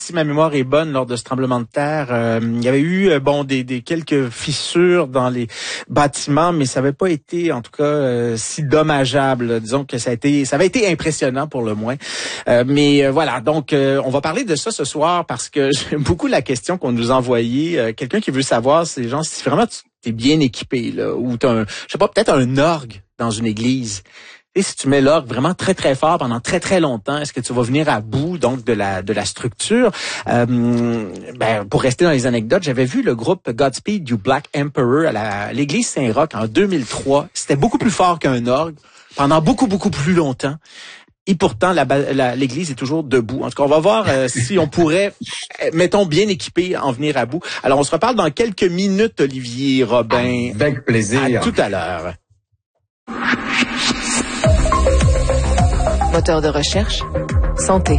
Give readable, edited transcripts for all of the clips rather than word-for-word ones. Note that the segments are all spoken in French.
Si ma mémoire est bonne, lors de ce tremblement de terre, il y avait eu des quelques fissures dans les bâtiments, mais ça n'avait pas été, en tout cas, si dommageable. Disons que ça avait été impressionnant pour le moins. Voilà, donc on va parler de ça ce soir parce que j'aime beaucoup la question qu'on nous a envoyée. Quelqu'un qui veut savoir, c'est genre si vraiment tu es bien équipé là, ou t'as peut-être un orgue dans une église. Et si tu mets l'orgue vraiment très très fort pendant très très longtemps, est-ce que tu vas venir à bout donc de la structure? Pour rester dans les anecdotes, j'avais vu le groupe Godspeed You Black Emperor à l'église Saint-Roch en 2003. C'était beaucoup plus fort qu'un orgue pendant beaucoup plus longtemps. Et pourtant, l'église est toujours debout. En tout cas, on va voir si on pourrait, mettons, bien équipé, en venir à bout. Alors, on se reparle dans quelques minutes, Olivier Robin. Avec plaisir. À tout à l'heure. Moteur de recherche, santé.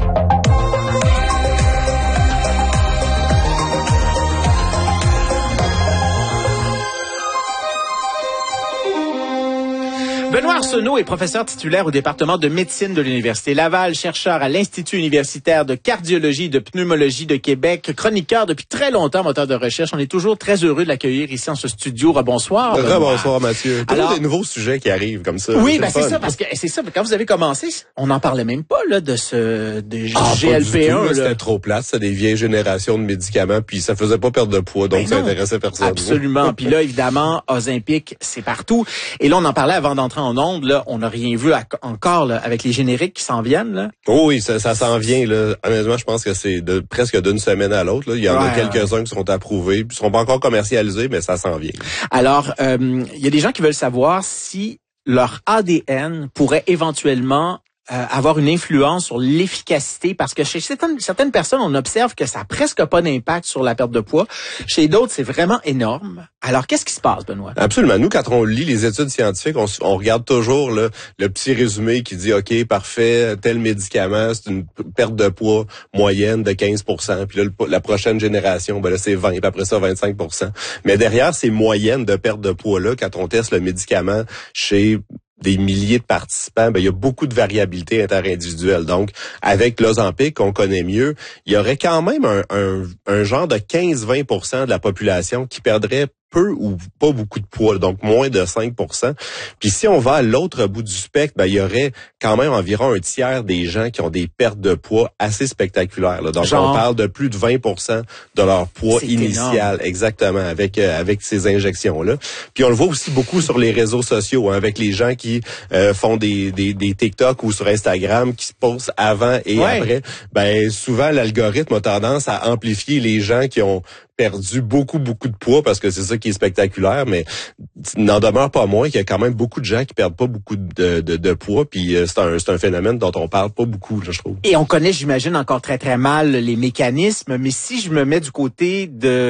Benoît Arsenault est professeur titulaire au département de médecine de l'Université Laval, chercheur à l'Institut universitaire de cardiologie et de pneumologie de Québec, chroniqueur depuis très longtemps, moteur de recherche. On est toujours très heureux de l'accueillir ici en ce studio. Rebonsoir. Rebonsoir, Mathieu. Toujours des nouveaux sujets qui arrivent comme ça. Oui, c'est ça, parce que c'est ça. Quand vous avez commencé, on n'en parlait même pas là de GLP-1. C'était trop plat, c'était des vieilles générations de médicaments, puis ça faisait pas perdre de poids, donc ça intéressait personne. Absolument. Puis là, évidemment, Ozempic, c'est partout. Et là, on en parlait avant d'entrer en ondes, là, on n'a rien vu encore là, avec les génériques qui s'en viennent. Là. Oh oui, ça s'en vient. Là. Honnêtement, je pense que c'est presque d'une semaine à l'autre. Là. Il y en a quelques-uns qui sont approuvés, puis ne seront pas encore commercialisés, mais ça s'en vient. Alors, il y a des gens qui veulent savoir si leur ADN pourrait éventuellement avoir une influence sur l'efficacité, parce que chez certaines personnes, on observe que ça n'a presque pas d'impact sur la perte de poids. Chez d'autres, c'est vraiment énorme. Alors, qu'est-ce qui se passe, Benoît? Absolument. Nous, quand on lit les études scientifiques, on regarde toujours le petit résumé qui dit, OK, parfait, tel médicament, c'est une perte de poids moyenne de 15%. Puis là, la prochaine génération, là, c'est 20%, puis après ça, 25%. Mais derrière ces moyennes de perte de poids-là, quand on teste le médicament chez des milliers de participants, il y a beaucoup de variabilité interindividuelle. Donc, avec l'Ozempic, qu'on connaît mieux, il y aurait quand même un genre de 15-20% de la population qui perdrait peu ou pas beaucoup de poids, donc moins de 5%. Puis si on va à l'autre bout du spectre, il y aurait quand même environ un tiers des gens qui ont des pertes de poids assez spectaculaires. Là. Donc on parle de plus de 20% de leur poids initial, exactement, avec ces injections-là. Puis on le voit aussi beaucoup sur les réseaux sociaux, avec les gens qui font des TikTok ou sur Instagram qui se posent avant et après. Souvent l'algorithme a tendance à amplifier les gens qui ont perdu beaucoup de poids parce que c'est ça qui est spectaculaire, mais n'en demeure pas moins qu'il y a quand même beaucoup de gens qui perdent pas beaucoup de poids, puis c'est un phénomène dont on parle pas beaucoup, là, je trouve. Et on connaît, j'imagine, encore très très mal les mécanismes, mais si je me mets du côté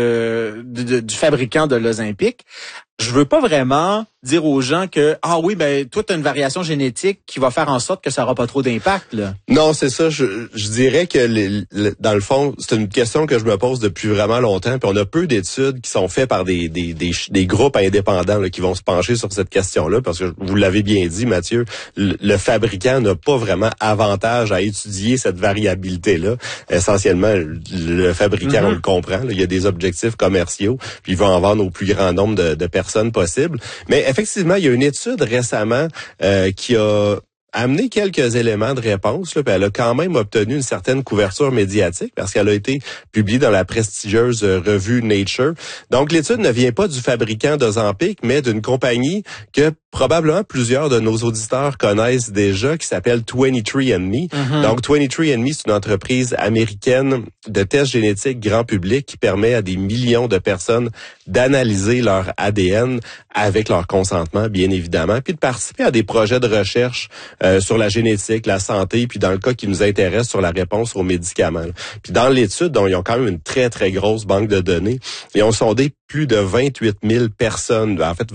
du fabricant de l'Ozempic, je veux pas vraiment dire aux gens que toi t'as une variation génétique qui va faire en sorte que ça aura pas trop d'impact là. Non, c'est ça. Je dirais que dans le fond, c'est une question que je me pose depuis vraiment longtemps. Puis on a peu d'études qui sont faites par des groupes indépendants là, qui vont se pencher sur cette question-là, parce que vous l'avez bien dit, Mathieu, le fabricant n'a pas vraiment avantage à étudier cette variabilité-là. Essentiellement, le fabricant, on le comprend. Là, il y a des objectifs commerciaux, puis il va en vendre au plus grand nombre de personnes possible. Mais effectivement, il y a une étude récemment qui a amené quelques éléments de réponse, là, puis elle a quand même obtenu une certaine couverture médiatique parce qu'elle a été publiée dans la prestigieuse revue Nature. Donc, l'étude ne vient pas du fabricant d'Ozempic, mais d'une compagnie que probablement plusieurs de nos auditeurs connaissent déjà, qui s'appelle 23andMe. Donc, 23andMe, c'est une entreprise américaine de tests génétiques grand public qui permet à des millions de personnes d'analyser leur ADN avec leur consentement, bien évidemment, puis de participer à des projets de recherche sur la génétique, la santé, puis dans le cas qui nous intéresse, sur la réponse aux médicaments. Puis dans l'étude, donc, ils ont quand même une très, très grosse banque de données. Ils ont sondé plus de 28 000 personnes, en fait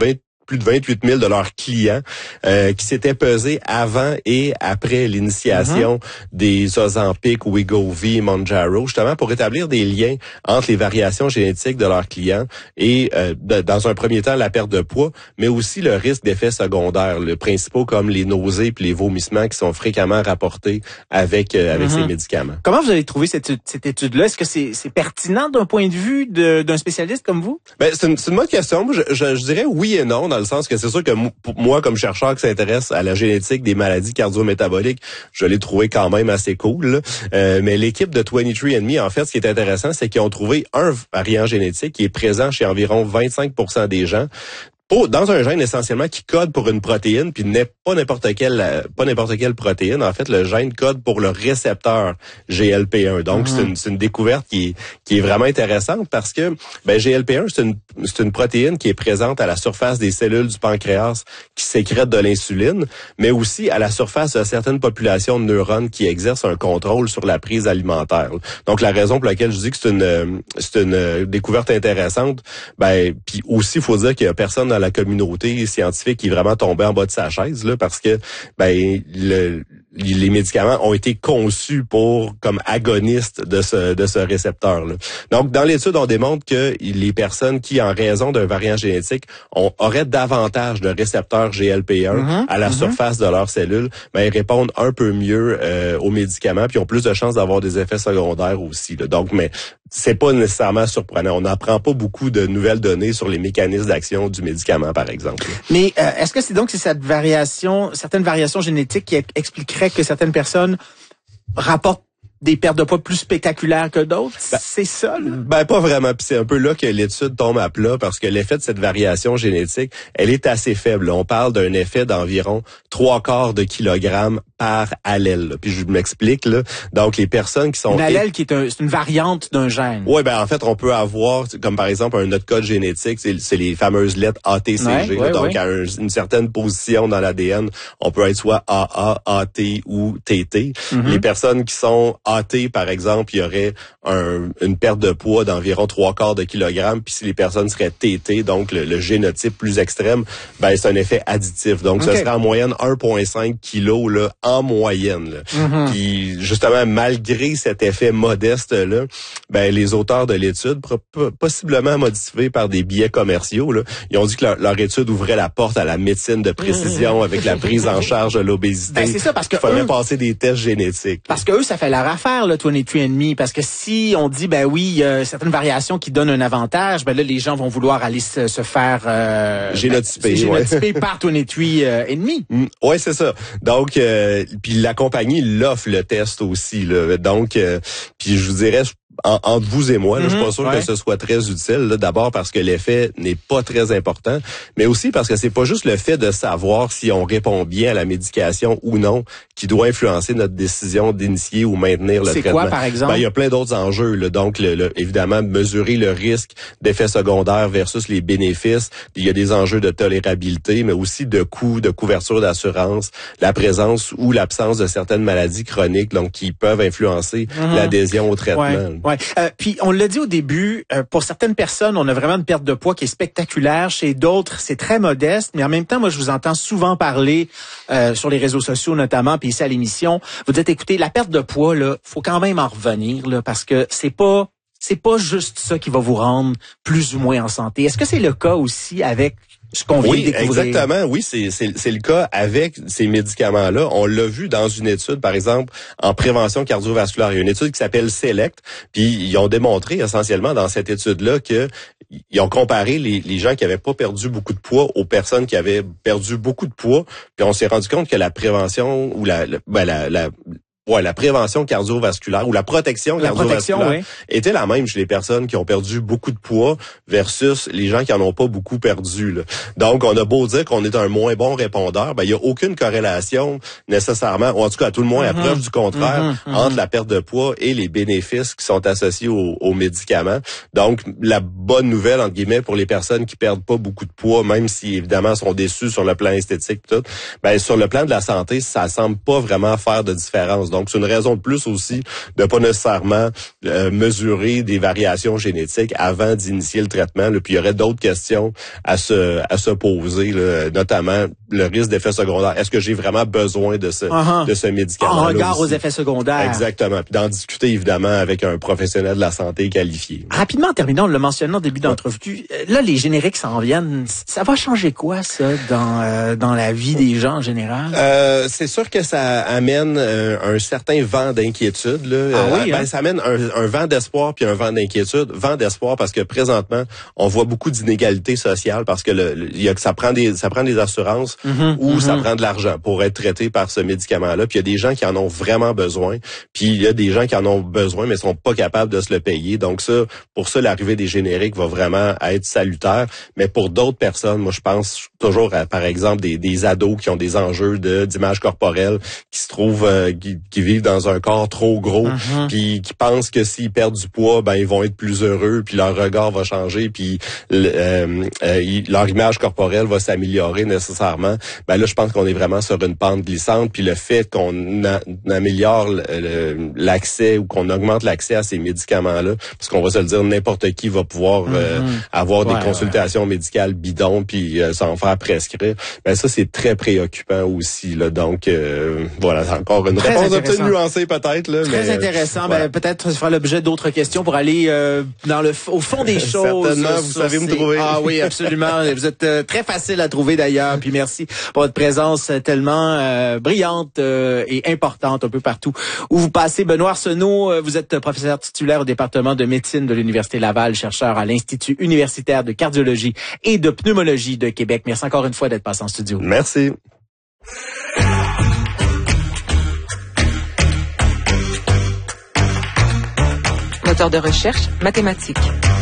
plus de 28 000 de leurs clients qui s'étaient pesés avant et après l'initiation des Ozempic, Wegovy, Mounjaro, justement pour établir des liens entre les variations génétiques de leurs clients et dans un premier temps la perte de poids, mais aussi le risque d'effets secondaires, le principaux comme les nausées puis les vomissements qui sont fréquemment rapportés avec ces médicaments. Comment vous avez trouvé cette étude-là? Est-ce que c'est pertinent d'un point de vue d'un spécialiste comme vous? Ben c'est une bonne question. Moi, je dirais oui et non, dans le sens que c'est sûr que moi, comme chercheur qui s'intéresse à la génétique des maladies cardio-métaboliques, je l'ai trouvé quand même assez cool. Mais l'équipe de 23andMe, en fait, ce qui est intéressant, c'est qu'ils ont trouvé un variant génétique qui est présent chez environ 25% des gens. Dans un gène essentiellement qui code pour une protéine, puis n'est pas n'importe quelle protéine. En fait, le gène code pour le récepteur GLP-1. Donc, c'est une découverte qui est vraiment intéressante parce que GLP-1, c'est une protéine qui est présente à la surface des cellules du pancréas qui sécrètent de l'insuline, mais aussi à la surface de certaines populations de neurones qui exercent un contrôle sur la prise alimentaire. Donc, la raison pour laquelle je dis que c'est une découverte intéressante, puis aussi, il faut dire qu'il y a personne dans la communauté scientifique qui est vraiment tombé en bas de sa chaise là parce que les médicaments ont été conçus comme agonistes de ce récepteur là. Donc dans l'étude on démontre que les personnes qui en raison d'un variant génétique auraient davantage de récepteurs GLP-1 à la surface de leurs cellules, ils répondent un peu mieux aux médicaments puis ont plus de chances d'avoir des effets secondaires aussi là. Donc mais c'est pas nécessairement surprenant. On n'apprend pas beaucoup de nouvelles données sur les mécanismes d'action du médicament, par exemple. Mais est-ce que c'est certaines variations génétiques qui expliqueraient que certaines personnes rapportent des pertes de poids plus spectaculaires que d'autres? C'est ça, là? Pas vraiment. Puis c'est un peu là que l'étude tombe à plat parce que l'effet de cette variation génétique, elle est assez faible. On parle d'un effet d'environ 3/4 de kilogramme par allèle. Puis je m'explique, là. Donc, les personnes qui sont... Une allèle qui est une variante d'un gène. Oui, en fait, on peut avoir, comme par exemple, un autre code génétique, c'est les fameuses lettres ATCG. Donc, à une certaine position dans l'ADN, on peut être soit AA, AT ou TT. Les personnes qui sont AT, par exemple, il y aurait une perte de poids d'environ 3/4 de kilogramme. Puis si les personnes seraient TT, donc le génotype plus extrême, c'est un effet additif. Donc, ce serait en moyenne 1,5 kg là, en moyenne. Là. Puis justement, malgré cet effet modeste-là, les auteurs de l'étude, possiblement motivés par des biais commerciaux, là, ils ont dit que leur étude ouvrait la porte à la médecine de précision avec la prise en charge de l'obésité. C'est ça, parce que fallait passer des tests génétiques. Parce que eux, ça fait leur affaire, là, 23andMe, parce que si on dit, oui, il y a certaines variations qui donnent un avantage, là, les gens vont vouloir aller se faire génotyper par 23andMe. Oui, c'est ça. Donc, puis la compagnie l'offre le test aussi. Là. Donc, puis je vous dirais... Entre vous et moi, là, je suis pas sûr que ce soit très utile. Là, d'abord parce que l'effet n'est pas très important, mais aussi parce que c'est pas juste le fait de savoir si on répond bien à la médication ou non qui doit influencer notre décision d'initier ou maintenir le traitement. C'est quoi, par exemple? Il y a plein d'autres enjeux. Là. Donc, évidemment, mesurer le risque d'effets secondaires versus les bénéfices. Il y a des enjeux de tolérabilité, mais aussi de coûts, de couverture d'assurance, la présence ou l'absence de certaines maladies chroniques, donc qui peuvent influencer l'adhésion au traitement. Ouais. Puis on l'a dit au début, pour certaines personnes, on a vraiment une perte de poids qui est spectaculaire. Chez d'autres, c'est très modeste. Mais en même temps, moi, je vous entends souvent parler sur les réseaux sociaux notamment, puis ici à l'émission. Vous dites, écoutez, la perte de poids, là, faut quand même en revenir, là, parce que c'est pas juste ça qui va vous rendre plus ou moins en santé. Est-ce que c'est le cas aussi avec ce qu'on vient de découvrir? Exactement. Oui, c'est le cas avec ces médicaments-là. On l'a vu dans une étude, par exemple, en prévention cardiovasculaire. Il y a une étude qui s'appelle SELECT, puis ils ont démontré essentiellement dans cette étude-là que ils ont comparé les gens qui avaient pas perdu beaucoup de poids aux personnes qui avaient perdu beaucoup de poids, puis on s'est rendu compte que la prévention ou la prévention cardiovasculaire ou la protection cardiovasculaire était la même chez les personnes qui ont perdu beaucoup de poids versus les gens qui en ont pas beaucoup perdu. Là. Donc, on a beau dire qu'on est un moins bon répondeur, il y a aucune corrélation nécessairement, ou en tout cas à tout le moins à preuve du contraire, entre la perte de poids et les bénéfices qui sont associés aux médicaments. Donc, la bonne nouvelle, entre guillemets, pour les personnes qui perdent pas beaucoup de poids, même si évidemment sont déçus sur le plan esthétique, tout, sur le plan de la santé, ça semble pas vraiment faire de différence. Donc, c'est une raison de plus aussi de pas nécessairement mesurer des variations génétiques avant d'initier le traitement. Là. Puis, il y aurait d'autres questions à se poser, là, notamment le risque d'effets secondaires. Est-ce que j'ai vraiment besoin de ce médicament? En regard aux effets secondaires. Exactement. Puis d'en discuter évidemment avec un professionnel de la santé qualifié. Rapidement, en terminant, on l'a mentionné en début d'entrevue, là, les génériques s'en viennent. Ça va changer quoi, ça, dans la vie des gens en général? C'est sûr que ça amène un certain vent d'inquiétude. Là. Ça amène un vent d'espoir puis un vent d'inquiétude. Vent d'espoir parce que présentement, on voit beaucoup d'inégalités sociales parce que ça prend des assurances ou ça prend de l'argent pour être traité par ce médicament-là. Puis il y a des gens qui en ont vraiment besoin. Puis il y a des gens qui en ont besoin mais sont pas capables de se le payer. Donc pour ça, l'arrivée des génériques va vraiment être salutaire. Mais pour d'autres personnes, moi je pense toujours à, par exemple, des ados qui ont des enjeux d'image corporelle, qui se trouvent, qui vivent dans un corps trop gros, puis qui pensent que s'ils perdent du poids, ben ils vont être plus heureux, puis leur regard va changer, puis leur image corporelle va s'améliorer nécessairement. Ben là, je pense qu'on est vraiment sur une pente glissante, puis le fait qu'on améliore l'accès ou qu'on augmente l'accès à ces médicaments-là, parce qu'on va se le dire, n'importe qui va pouvoir avoir des consultations médicales bidons, puis s'en faire prescrire. Ben ça, c'est très préoccupant aussi. Là. Donc, voilà, c'est encore une réponse un peu nuancée peut-être. Là, très intéressant. Voilà. Ben, peut-être ce fera l'objet d'autres questions pour aller au fond des choses. Certainement, vous savez me trouver. Ah oui, absolument. Vous êtes très facile à trouver d'ailleurs. Puis merci pour votre présence tellement brillante et importante un peu partout où vous passez. Benoît Arsenault, vous êtes professeur titulaire au département de médecine de l'Université Laval, chercheur à l'Institut universitaire de cardiologie et de pneumologie de Québec. Merci encore une fois d'être passé en studio. Merci. Moteur de recherche mathématique.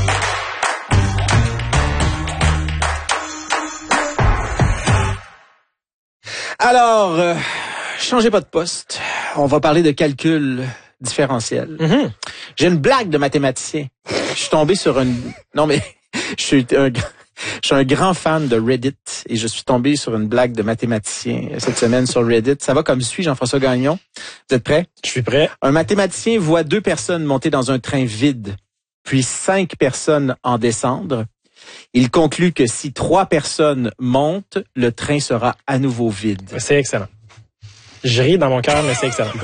Alors, changez pas de poste. On va parler de calcul différentiel. J'ai une blague de mathématicien. Je suis tombé sur Non, mais je suis un grand fan de Reddit et je suis tombé sur une blague de mathématicien cette semaine sur Reddit. Ça va comme suit, Jean-François Gagnon. Vous êtes prêts? Je suis prêt. Un mathématicien voit 2 personnes monter dans un train vide, puis 5 personnes en descendre. Il conclut que si 3 personnes montent, le train sera à nouveau vide. C'est excellent. Je ris dans mon cœur, mais c'est excellent.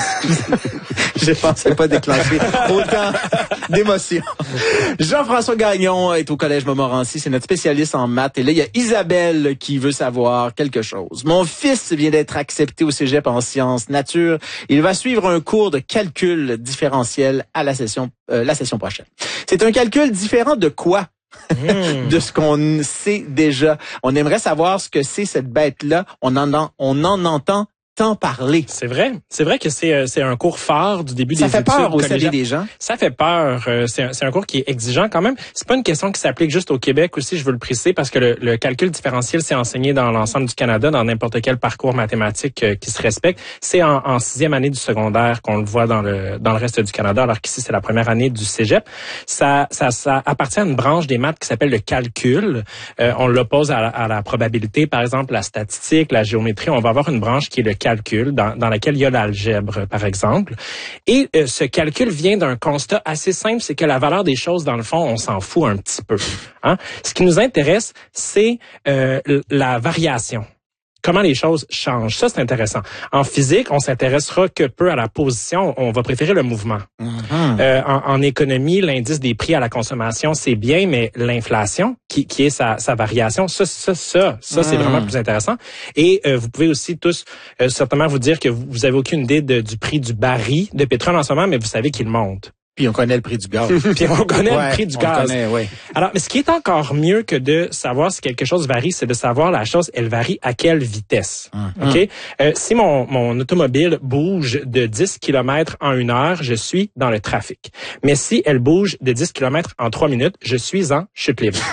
Je pensais pas déclencher autant d'émotions. Jean-François Gagnon est au Collège Montmorency. C'est notre spécialiste en maths. Et là, il y a Isabelle qui veut savoir quelque chose. Mon fils vient d'être accepté au cégep en sciences nature. Il va suivre un cours de calcul différentiel à la session prochaine. C'est un calcul différent de quoi? De ce qu'on sait déjà. On aimerait savoir ce que c'est cette bête-là. On en entend tant parler. C'est vrai que c'est un cours phare du début des études. Ça fait peur au CV des gens. Ça fait peur. C'est un cours qui est exigeant quand même. C'est pas une question qui s'applique juste au Québec aussi, je veux le préciser, parce que le calcul différentiel, c'est enseigné dans l'ensemble du Canada, dans n'importe quel parcours mathématique qui se respecte. C'est en 6e année du secondaire qu'on le voit dans le reste du Canada, alors qu'ici, c'est la première année du cégep. Ça appartient à une branche des maths qui s'appelle le calcul. On l'oppose à la probabilité, par exemple, la statistique, la géométrie. On va avoir une branche qui est le calcul, dans laquelle il y a l'algèbre, par exemple. Et ce calcul vient d'un constat assez simple, c'est que la valeur des choses, dans le fond, on s'en fout un petit peu. Hein? Ce qui nous intéresse, c'est la variation. Comment les choses changent. Ça, c'est intéressant. En physique, on s'intéressera que peu à la position. On va préférer le mouvement. En économie, l'indice des prix à la consommation, c'est bien, mais l'inflation, qui est sa variation, ça, c'est vraiment plus intéressant. Et vous pouvez aussi tous certainement vous dire que vous avez aucune idée du prix du baril de pétrole en ce moment, mais vous savez qu'il monte. Puis on connaît le prix du gaz. Puis on connaît le prix du gaz. Ouais. Alors, mais ce qui est encore mieux que de savoir si quelque chose varie, c'est de savoir la chose, elle varie à quelle vitesse. OK? Si mon automobile bouge de 10 km en 1 heure, je suis dans le trafic. Mais si elle bouge de 10 km en 3 minutes, je suis en chute libre.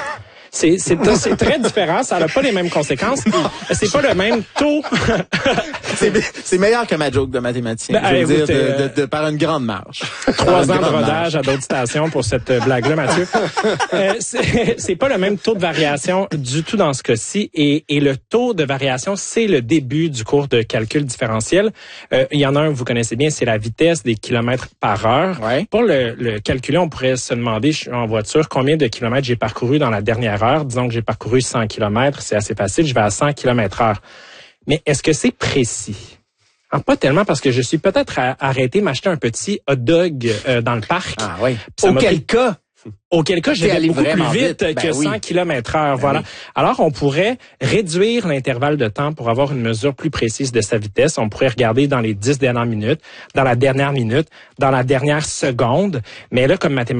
C'est très différent. Ça n'a pas les mêmes conséquences. C'est pas le même taux. C'est meilleur que ma joke de mathématicien. Je veux dire, par une grande marge. 3 ans de rodage à d'autres stations pour cette blague-là, Mathieu. C'est pas le même taux de variation du tout dans ce cas-ci. Et le taux de variation, c'est le début du cours de calcul différentiel. Il y en a un, vous connaissez bien, c'est la vitesse des kilomètres par heure. Ouais. Pour le calculer, on pourrait se demander, je suis en voiture, combien de kilomètres j'ai parcouru dans la dernière heure. Disons que j'ai parcouru 100 kilomètres, c'est assez facile, je vais à 100 kilomètres heure. Mais est-ce que c'est précis? Pas tellement, parce que je suis peut-être arrêté m'acheter un petit hot dog dans le parc. Ah oui. Auquel cas, je vais beaucoup plus vite que 100 km/h. Voilà. Alors, on pourrait réduire l'intervalle de temps pour avoir une mesure plus précise de sa vitesse. On pourrait regarder dans les 10 dernières minutes, dans la dernière minute, dans la dernière seconde. Mais là, comme mathématicien,